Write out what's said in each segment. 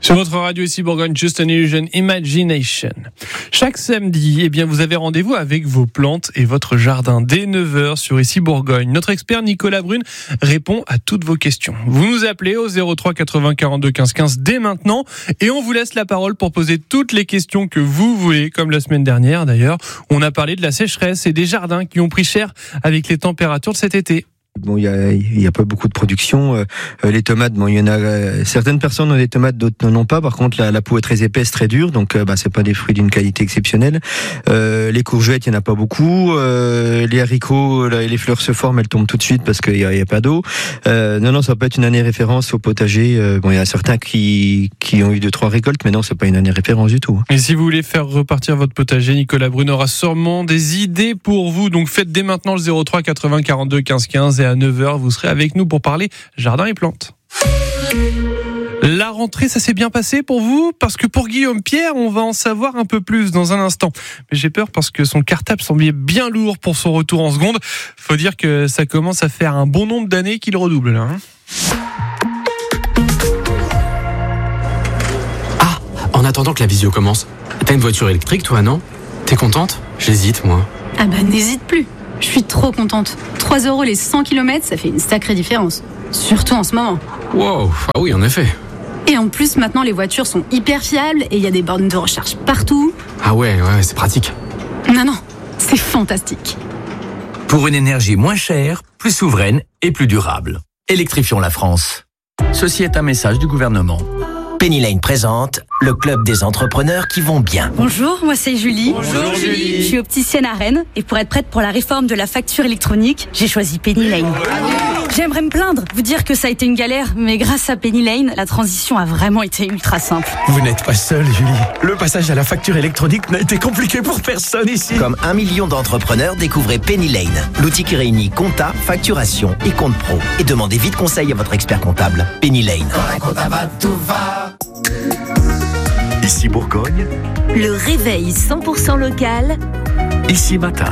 Sur votre radio ici Bourgogne, Just an Illusion, Imagination. Chaque samedi, vous avez rendez-vous avec vos plantes et votre jardin dès 9h sur ici Bourgogne. Notre expert Nicolas Brune répond à toutes vos questions. Vous nous appelez au 03 80 42 15 15 dès maintenant et on vous laisse la parole pour poser toutes les questions que vous voulez, comme la semaine dernière d'ailleurs. On a parlé de la sécheresse et des jardins qui ont pris cher avec les températures de cet été. Bon, il y a pas beaucoup de production. Les tomates, bon, il y en a. Certaines personnes ont des tomates, d'autres n'en ont pas. Par contre, la peau est très épaisse, très dure, donc c'est pas des fruits d'une qualité exceptionnelle. Les courgettes, il y en a pas beaucoup. Les haricots, les fleurs se forment, elles tombent tout de suite parce qu'il y a pas d'eau. Non, ça peut être une année référence au potager. Bon, il y a certains qui ont eu 2-3 récoltes, mais non, c'est pas une année référence du tout. Et si vous voulez faire repartir votre potager, Nicolas Brune aura sûrement des idées pour vous. Donc faites dès maintenant le 03 80 42 15 15 et à 9h, vous serez avec nous pour parler jardin et plantes. La rentrée, ça s'est bien passé pour vous? Parce que pour Guillaume Pierre, on va en savoir un peu plus dans un instant. Mais j'ai peur parce que son cartable semblait bien lourd pour son retour en seconde. Faut dire que ça commence à faire un bon nombre d'années qu'il redouble là. Ah, en attendant que la visio commence, t'as une voiture électrique toi, non? T'es contente? J'hésite moi. Ah bah n'hésite plus. Je suis trop contente. 3 € les 100 km, ça fait une sacrée différence. Surtout en ce moment. Wow, ah oui, en effet. Et en plus, maintenant, les voitures sont hyper fiables et il y a des bornes de recharge partout. Ah ouais, c'est pratique. Non, c'est fantastique. Pour une énergie moins chère, plus souveraine et plus durable. Électrifions la France. Ceci est un message du gouvernement. Penny Lane présente le club des entrepreneurs qui vont bien. Bonjour, moi c'est Julie. Bonjour Julie. Je suis opticienne à Rennes et pour être prête pour la réforme de la facture électronique, j'ai choisi Penny Lane. J'aimerais me plaindre, vous dire que ça a été une galère, mais grâce à Penny Lane, la transition a vraiment été ultra simple. Vous n'êtes pas seule, Julie. Le passage à la facture électronique n'a été compliqué pour personne ici. Comme 1 million d'entrepreneurs, découvrez Penny Lane, l'outil qui réunit compta, facturation et compte pro. Et demandez vite conseil à votre expert comptable. Penny Lane. Ici Bourgogne, le réveil 100% local. ici matin.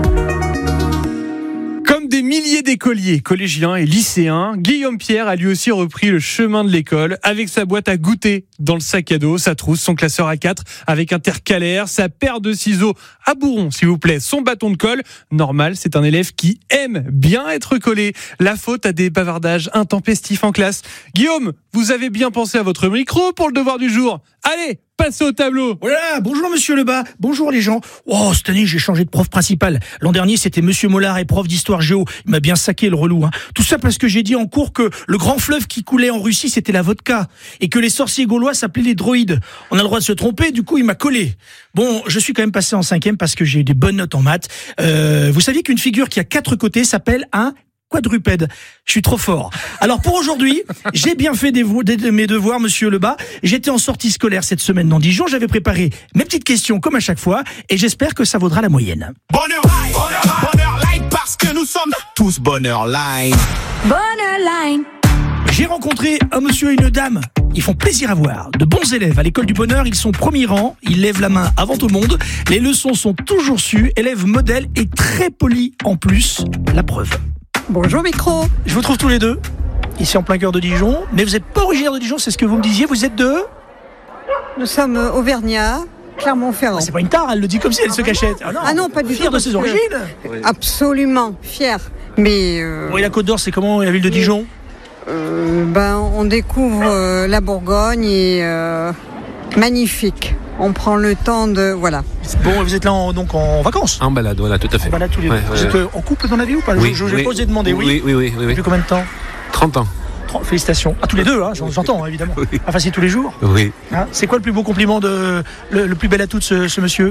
Comme des milliers d'écoliers, collégiens et lycéens, Guillaume Pierre a lui aussi repris le chemin de l'école avec sa boîte à goûter dans le sac à dos, sa trousse, son classeur A4 avec intercalaire, sa paire de ciseaux à bourron, s'il vous plaît, son bâton de colle. Normal, c'est un élève qui aime bien être collé. La faute à des bavardages intempestifs en classe. Guillaume, vous avez bien pensé à votre micro pour le devoir du jour. Allez, passez au tableau. Voilà, bonjour monsieur Lebas, bonjour les gens. Oh, cette année j'ai changé de prof principal. L'an dernier c'était monsieur Mollard et prof d'histoire géo. Il m'a bien saqué le relou. Tout ça parce que j'ai dit en cours que le grand fleuve qui coulait en Russie c'était la vodka et que les sorciers gaulois s'appelaient les droïdes. On a le droit de se tromper, du coup il m'a collé. Bon, je suis quand même passé en 5e parce que j'ai eu des bonnes notes en maths. Vous saviez qu'une figure qui a 4 côtés s'appelle un quadrupède. Je suis trop fort. Alors pour aujourd'hui, j'ai bien fait mes devoirs, monsieur Lebas. J'étais en sortie scolaire cette semaine dans Dijon. J'avais préparé mes petites questions comme à chaque fois et j'espère que ça vaudra la moyenne. Bonheur line, parce que nous sommes tous bonheur line. Bonheur line. J'ai rencontré un monsieur et une dame. Ils font plaisir à voir. De bons élèves à l'école du bonheur, ils sont premier rang. Ils lèvent la main avant tout le monde. Les leçons sont toujours sues. Élèves modèles et très polis en plus. La preuve. Bonjour micro. Je vous trouve tous les deux, ici en plein cœur de Dijon. Mais vous n'êtes pas originaire de Dijon, c'est ce que vous me disiez. Vous êtes de... Nous sommes auvergnats, Clermont-Ferrand. C'est pas une tare, elle le dit comme si elle se cachait. Ah non, pas du tout. Fière de ses origines. Absolument, fière. Mais... Oui, la Côte d'Or, c'est comment la ville de Dijon? On découvre la Bourgogne et magnifique. On prend le temps de... Voilà. Bon, vous êtes là donc en vacances? En balade, voilà, tout à fait. En balade tous les deux. Vous êtes en couple dans la vie ou pas? Oui, je vais pas oser demander, oui. Oui. Depuis combien de temps? 30 ans. Félicitations. Ah, tous les deux, j'entends, évidemment. Oui. Ah, facile tous les jours? Oui. C'est quoi le plus beau compliment le plus bel atout de ce monsieur?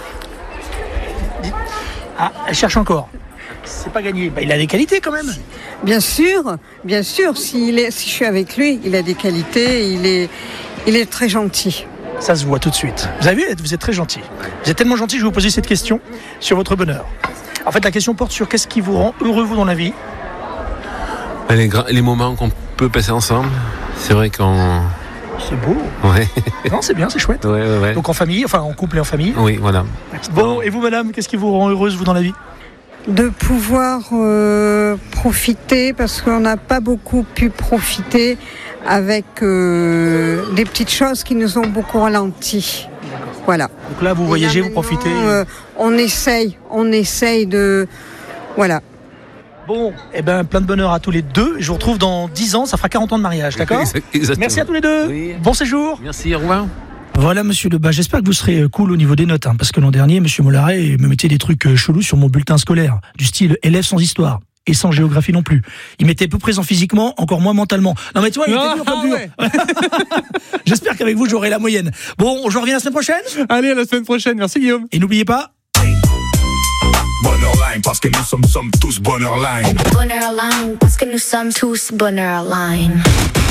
Ah, elle cherche encore. C'est pas gagné. Il a des qualités quand même. Bien sûr. Si je suis avec lui, il a des qualités, il est très gentil. Ça se voit tout de suite. Vous avez vu, vous êtes très gentil. Vous êtes tellement gentil, je vais vous poser cette question sur votre bonheur. En fait, la question porte sur qu'est-ce qui vous rend heureux, vous, dans la vie? Les moments qu'on peut passer ensemble. C'est vrai qu'on... C'est beau. Ouais. Non, c'est bien, c'est chouette. Ouais. Donc en famille, enfin en couple et en famille. Oui, voilà. Bon, et vous, madame, qu'est-ce qui vous rend heureuse, vous, dans la vie? De pouvoir profiter, parce qu'on n'a pas beaucoup pu profiter avec des petites choses qui nous ont beaucoup ralenti. Voilà. Donc là, vous voyagez, vous profitez. On essaye de... Voilà. Bon, plein de bonheur à tous les deux. Je vous retrouve dans 10 ans, ça fera 40 ans de mariage, d'accord ? Exactement. Merci à tous les deux. Oui. Bon séjour. Merci, au revoir. Voilà, monsieur Lebas, j'espère que vous serez cool au niveau des notes, parce que l'an dernier, monsieur Mollaret me mettait des trucs chelous sur mon bulletin scolaire, du style élève sans histoire. Et sans géographie non plus. Il m'était peu présent physiquement, encore moins mentalement. Non mais tu vois, il était dur comme dur. Ouais. J'espère qu'avec vous, j'aurai la moyenne. Bon, je reviens la semaine prochaine. Allez, à la semaine prochaine. Merci Guillaume. Et n'oubliez pas... Bonheurline, parce que nous sommes tous Bonheurline. Bonheurline, parce que nous sommes tous Bonheurline.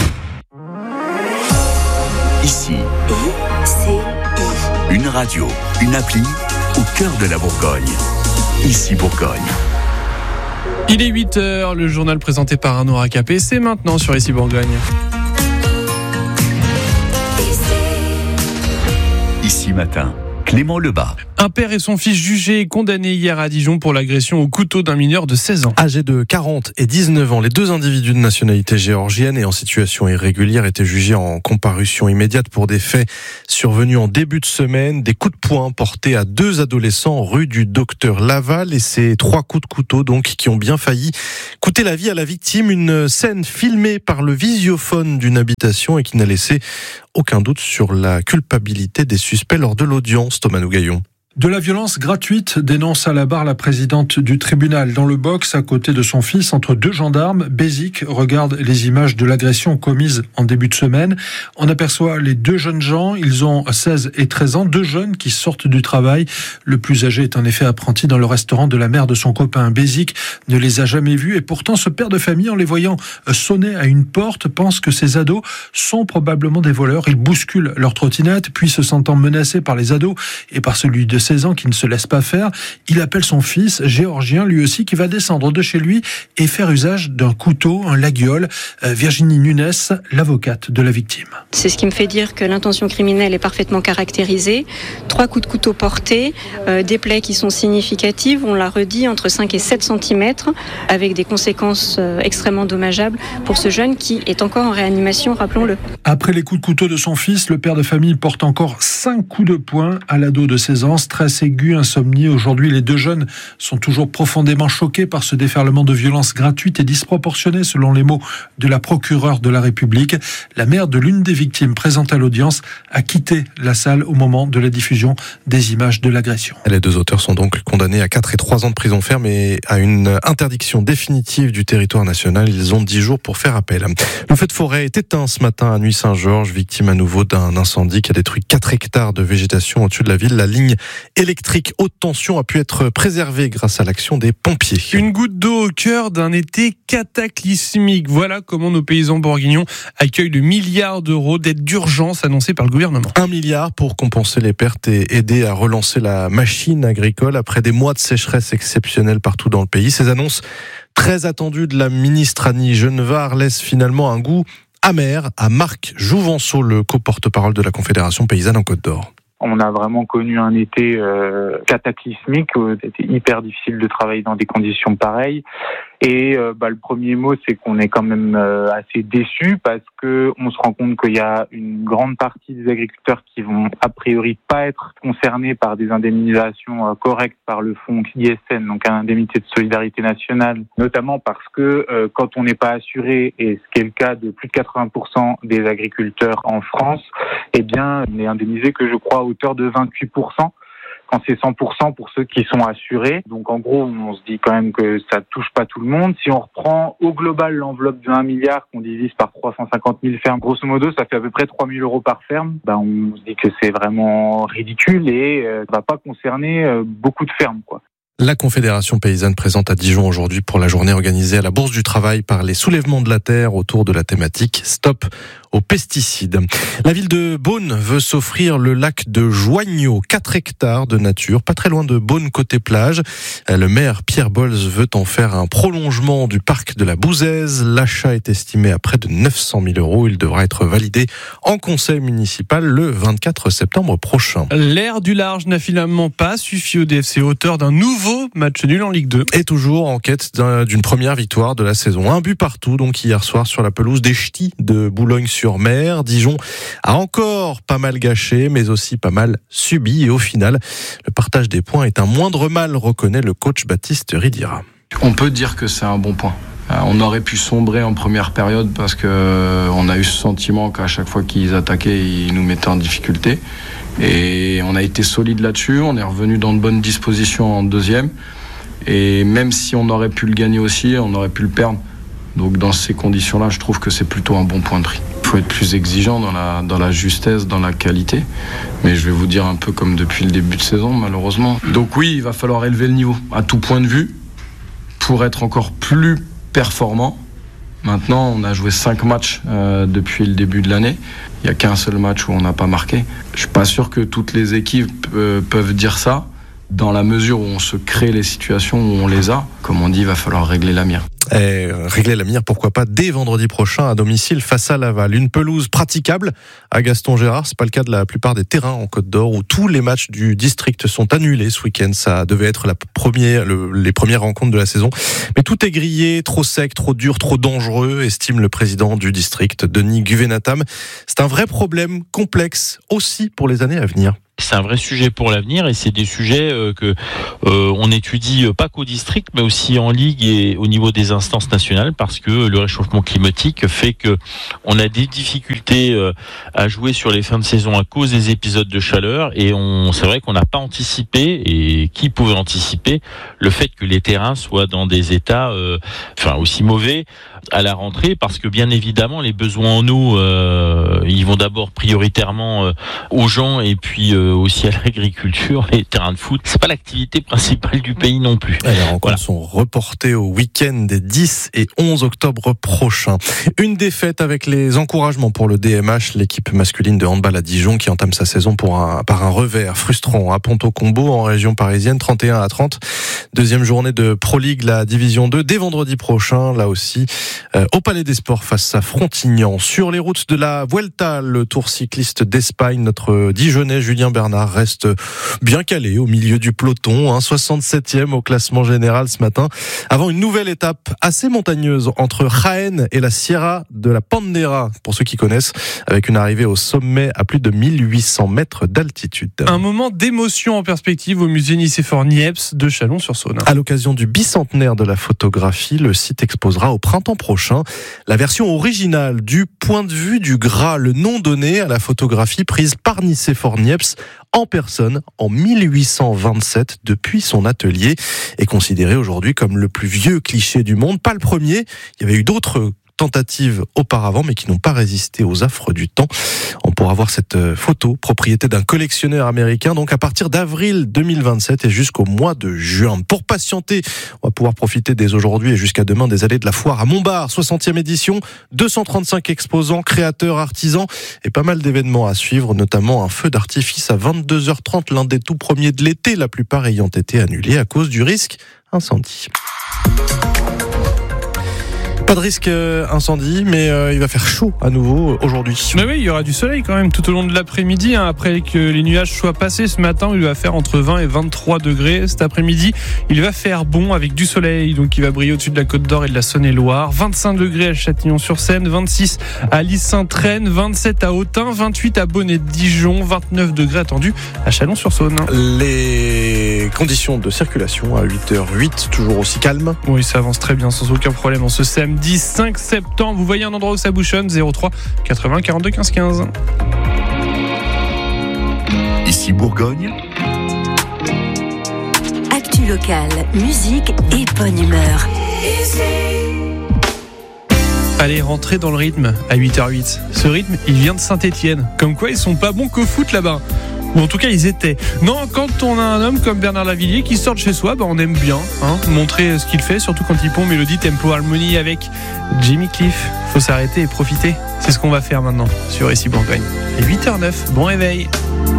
Ici, une radio, une appli au cœur de la Bourgogne. Ici Bourgogne. Il est 8h, le journal présenté par Arnaud Racapé, c'est maintenant sur Ici Bourgogne. Ici matin, Clément Lebas. Un père et son fils jugés et condamnés hier à Dijon pour l'agression au couteau d'un mineur de 16 ans. Âgés de 40 et 19 ans, les deux individus de nationalité géorgienne et en situation irrégulière étaient jugés en comparution immédiate pour des faits survenus en début de semaine. Des coups de poing portés à deux adolescents rue du Docteur Laval et ces 3 coups de couteau donc qui ont bien failli coûter la vie à la victime. Une scène filmée par le visiophone d'une habitation et qui n'a laissé aucun doute sur la culpabilité des suspects lors de l'audience. Thomas Nougaillon. De la violence gratuite, dénonce à la barre la présidente du tribunal. Dans le box, à côté de son fils, entre 2 gendarmes, Bézic regarde les images de l'agression commise en début de semaine. On aperçoit les 2 jeunes gens, ils ont 16 et 13 ans, 2 jeunes qui sortent du travail. Le plus âgé est en effet apprenti dans le restaurant de la mère de son copain. Bézic ne les a jamais vus et pourtant ce père de famille, en les voyant sonner à une porte, pense que ces ados sont probablement des voleurs. Il bouscule leur trottinette, puis se sentant menacé par les ados et par celui de 16 ans qui ne se laisse pas faire, il appelle son fils, géorgien lui aussi, qui va descendre de chez lui et faire usage d'un couteau, un laguiole. Virginie Nunes, l'avocate de la victime. C'est ce qui me fait dire que l'intention criminelle est parfaitement caractérisée. 3 coups de couteau portés, des plaies qui sont significatives, on l'a redit, entre 5 et 7 cm, avec des conséquences extrêmement dommageables pour ce jeune qui est encore en réanimation, rappelons-le. Après les coups de couteau de son fils, le père de famille porte encore 5 coups de poing à l'ado de 16 ans. Stress aigu, insomnie. Aujourd'hui, les 2 jeunes sont toujours profondément choqués par ce déferlement de violence gratuite et disproportionnée, selon les mots de la procureure de la République. La mère de l'une des victimes présente à l'audience a quitté la salle au moment de la diffusion des images de l'agression. Les 2 auteurs sont donc condamnés à 4 et 3 ans de prison ferme et à une interdiction définitive du territoire national. Ils ont 10 jours pour faire appel. Le feu de forêt est éteint ce matin à Nuit-Saint-Georges, victime à nouveau d'un incendie qui a détruit 4 hectares de végétation au-dessus de la ville. La ligne électrique haute tension a pu être préservée grâce à l'action des pompiers. Une goutte d'eau au cœur d'un été cataclysmique. Voilà comment nos paysans bourguignons accueillent le milliard d'euros d'aide d'urgence annoncée par le gouvernement. 1 milliard pour compenser les pertes et aider à relancer la machine agricole après des mois de sécheresse exceptionnelle partout dans le pays. Ces annonces très attendues de la ministre Annie Genevard laissent finalement un goût amer à Marc Jouvenceau, le co-porte-parole de la Confédération paysanne en Côte d'Or. On a vraiment connu un été cataclysmique. C'était hyper difficile de travailler dans des conditions pareilles. Et le premier mot, c'est qu'on est quand même assez déçus parce que on se rend compte qu'il y a une grande partie des agriculteurs qui vont a priori pas être concernés par des indemnisations correctes par le fonds ISN, donc indemnité de solidarité nationale, notamment parce que quand on n'est pas assuré, et ce qui est le cas de plus de 80% des agriculteurs en France, eh bien, on est indemnisé que je crois à hauteur de 28%. Quand c'est 100% pour ceux qui sont assurés. Donc en gros, on se dit quand même que ça touche pas tout le monde. Si on reprend au global l'enveloppe de 1 milliard qu'on divise par 350 000 fermes, grosso modo, ça fait à peu près 3 000 euros par ferme. On se dit que c'est vraiment ridicule et ça va pas concerner beaucoup de fermes, quoi. La Confédération paysanne présente à Dijon aujourd'hui pour la journée organisée à la Bourse du Travail par les Soulèvements de la Terre autour de la thématique Stop aux pesticides. La ville de Beaune veut s'offrir le lac de Joignot, 4 hectares de nature, pas très loin de Beaune côté plage. Le maire Pierre Bolz veut en faire un prolongement du parc de la Bouzaise. L'achat est estimé à près de 900 000 €. Il devra être validé en conseil municipal le 24 septembre prochain. L'air du large n'a finalement pas suffi au DFC, auteur d'un nouveau match nul en Ligue 2. Et toujours en quête d'une première victoire de la saison. Un but partout donc hier soir sur la pelouse des Ch'tis de Boulogne-sur-Mer. Dijon a encore pas mal gâché mais aussi pas mal subi et au final le partage des points est un moindre mal, reconnaît le coach Baptiste Ridira. On peut dire que c'est un bon point. On aurait pu sombrer en première période parce qu'on a eu ce sentiment qu'à chaque fois qu'ils attaquaient, ils nous mettaient en difficulté. Et on a été solide là-dessus, on est revenu dans de bonnes dispositions en deuxième. Et même si on aurait pu le gagner aussi, on aurait pu le perdre. Donc dans ces conditions-là, je trouve que c'est plutôt un bon point de prix. Il faut être plus exigeant dans la justesse, dans la qualité. Mais je vais vous dire un peu comme depuis le début de saison, malheureusement. Donc oui, il va falloir élever le niveau à tout point de vue pour être encore plus performant. Maintenant, on a joué 5 matchs depuis le début de l'année. Il n'y a qu'un seul match où on n'a pas marqué. Je ne suis pas sûr que toutes les équipes peuvent dire ça, dans la mesure où on se crée les situations où on les a. Comme on dit, il va falloir régler la mire. Régler la mire, pourquoi pas, dès vendredi prochain à domicile face à Laval. Une pelouse praticable à Gaston Gérard. C'est pas le cas de la plupart des terrains en Côte d'Or où tous les matchs du district sont annulés ce week-end. Ça devait être les premières rencontres de la saison. Mais tout est grillé, trop sec, trop dur, trop dangereux, estime le président du district, Denis Guvenatam. C'est un vrai problème complexe aussi pour les années à venir. C'est un vrai sujet pour l'avenir et c'est des sujets que on étudie pas qu'au district mais aussi en ligue et au niveau des instances nationales parce que le réchauffement climatique fait que on a des difficultés à jouer sur les fins de saison à cause des épisodes de chaleur et c'est vrai qu'on n'a pas anticipé et qui pouvait anticiper le fait que les terrains soient dans des états aussi mauvais à la rentrée parce que bien évidemment les besoins en eau ils vont d'abord prioritairement aux gens et puis aussi à l'agriculture. Les terrains de foot, c'est pas l'activité principale du pays non plus. Les rencontres sont reportées au week-end des 10 et 11 octobre prochains. Une défaite avec les encouragements pour le DMH, l'équipe masculine de handball à Dijon qui entame sa saison par un revers frustrant à Ponto-Combo en région parisienne, 31-30. Deuxième journée de Pro League, la division 2, dès vendredi prochain, là aussi, au Palais des Sports face à Frontignan. Sur les routes de la Vuelta, le Tour cycliste d'Espagne, notre Dijonnais Julien Bernard reste bien calé au milieu du peloton, 67e au classement général ce matin, avant une nouvelle étape assez montagneuse entre Jaén et la Sierra de la Pandera, pour ceux qui connaissent, avec une arrivée au sommet à plus de 1800 mètres d'altitude. Un moment d'émotion en perspective au musée Nicéphore-Niepce de Chalon-sur-Saône. À l'occasion du bicentenaire de la photographie, le site exposera au printemps prochain la version originale du point de vue du Gras, le nom donné à la photographie prise par Nicéphore-Niepce en personne en 1827 depuis son atelier, est considéré aujourd'hui comme le plus vieux cliché du monde. Pas le premier, il y avait eu d'autres tentatives auparavant, mais qui n'ont pas résisté aux affres du temps. On pourra voir cette photo, propriété d'un collectionneur américain, donc à partir d'avril 2027 et jusqu'au mois de juin. Pour patienter, on va pouvoir profiter dès aujourd'hui et jusqu'à demain des allées de la foire à Montbard, 60e édition, 235 exposants, créateurs, artisans et pas mal d'événements à suivre, notamment un feu d'artifice à 22h30, l'un des tout premiers de l'été, la plupart ayant été annulés à cause du risque incendie. Pas de risque incendie, mais il va faire chaud à nouveau aujourd'hui. Mais oui, il y aura du soleil quand même tout au long de l'après-midi. Après que les nuages soient passés ce matin, il va faire entre 20 et 23 degrés. Cet après-midi, il va faire bon avec du soleil. Donc il va briller au-dessus de la Côte d'Or et de la Saône-et-Loire. 25 degrés à Châtillon-sur-Seine, 26 à Lys-Saint-Traine, 27 à Autun, 28 à Bonnet-Dijon, 29 degrés attendus à Chalon-sur-Saône. Les conditions de circulation à 8h08, toujours aussi calme. Oui, ça avance très bien sans aucun problème en ce samedi 5 septembre. Vous voyez un endroit où ça bouchonne, 03 80 42 15 15. Ici Bourgogne. Actu locale, musique et bonne humeur. Allez, rentrez dans le rythme à 8h08. Ce rythme, il vient de Saint-Étienne. Comme quoi, ils sont pas bons qu'au foot là-bas. Ou en tout cas, ils étaient. Non, quand on a un homme comme Bernard Lavilliers qui sort de chez soi, on aime bien montrer ce qu'il fait, surtout quand il pond mélodie, tempo, harmonie avec Jimmy Cliff. Faut s'arrêter et profiter. C'est ce qu'on va faire maintenant sur Ici Bourgogne. Et 8h09, bon réveil.